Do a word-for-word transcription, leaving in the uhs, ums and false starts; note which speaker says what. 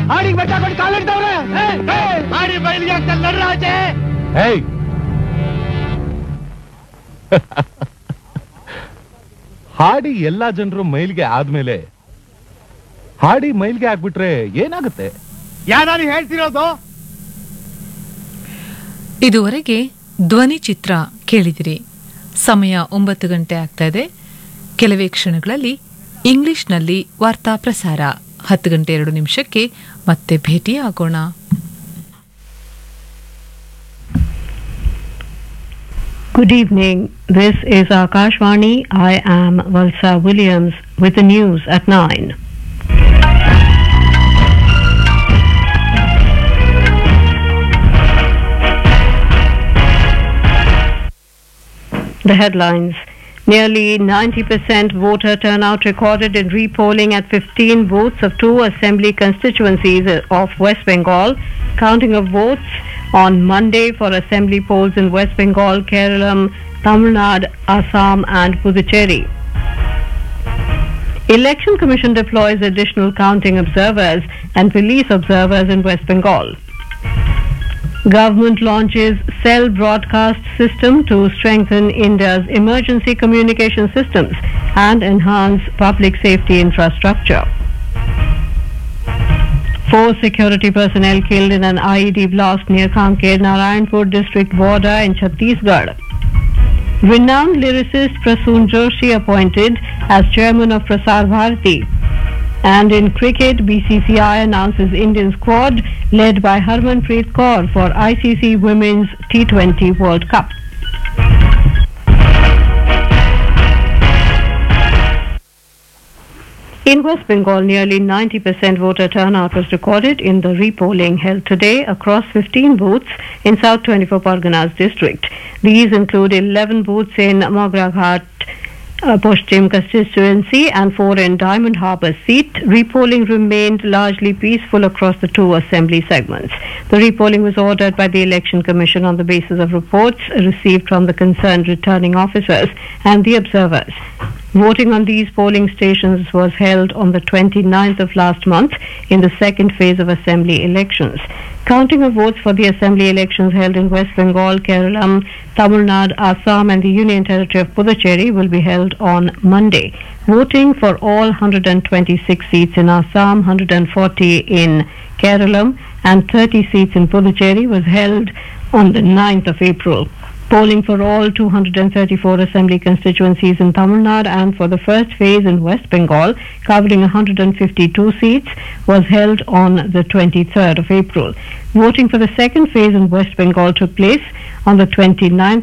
Speaker 1: ಆಡಿಗೆ ಬೆಟ್ಟಾಕೊಂಡು ಕಾಲಿಡ್ತವ್ರೆ. ಆಡಿ ಬಯಲಿಗೆ ಆಗ್ತಲ್ಲ ನಡ್ರ ಆಚೆ.
Speaker 2: ಏಯ್ ಹಾಡಿ ಎಲ್ಲಾ ಜನರು ಮೈಲ್ಗೆ ಆದ್ಮೇಲೆ ಹಾಡಿ ಮೈಲ್ಗೆ ಆಗ್ಬಿಟ್ರೆ ಏನಾಗುತ್ತೆ?
Speaker 1: ಯಾರು ಹೇಳ್ತಿರೋದು?
Speaker 3: ಇದುವರೆಗೆ ಧ್ವನಿ ಚಿತ್ರ ಕೇಳಿದಿರಿ. ಸಮಯ ಒಂಬತ್ತು ಗಂಟೆ ಆಗ್ತಾ ಇದೆ. ಕೆಲವೇ ಕ್ಷಣಗಳಲ್ಲಿ ಇಂಗ್ಲಿಷ್ನಲ್ಲಿ ವಾರ್ತಾ ಪ್ರಸಾರ. ಹತ್ತು ಗಂಟೆ ಎರಡು ನಿಮಿಷಕ್ಕೆ ಮತ್ತೆ ಭೇಟಿಯಾಗೋಣ.
Speaker 4: Good evening. This is Akashvani. I am Valsa Williams with the news at nine. The headlines. Nearly ninety percent voter turnout recorded in repolling at fifteen booths of two assembly constituencies of West Bengal. Counting of votes on Monday for assembly polls in West Bengal, Kerala, Tamil Nadu, Assam and Puducherry. Election Commission deploys additional counting observers and police observers in West Bengal. Government launches cell broadcast system to strengthen India's emergency communication systems and enhance public safety infrastructure. Four security personnel killed in an I E D blast near Kanker, Narayanpur district border in Chhattisgarh. Renowned lyricist Prasoon Joshi appointed as chairman of Prasar Bharati. And in cricket, B C C I announces Indian squad led by Harmanpreet Kaur for I C C Women's T twenty World Cup. In West Bengal, nearly ninety percent voter turnout was recorded in the repolling held today across fifteen booths in South twenty-four Parganas district. These include eleven booths in Mograghat Uh, Poshtim constituency and four in Diamond Harbour seat. Repolling remained largely peaceful across the two assembly segments. The repolling was ordered by the Election Commission on the basis of reports received from the concerned returning officers and the observers. Voting on these polling stations was held on the twenty-ninth of last month in the second phase of assembly elections. Counting of votes for the assembly elections held in West Bengal, Kerala, Tamil Nadu, Assam and the Union Territory of Puducherry will be held on Monday. Voting for all one hundred twenty-six seats in Assam, one hundred forty in Kerala and thirty seats in Puducherry was held on the ninth of April. Polling for all two hundred thirty-four assembly constituencies in Tamil Nadu and for the first phase in West Bengal, covering one hundred fifty-two seats, was held on the twenty-third of April. Voting for the second phase in West Bengal took place on the twenty-ninth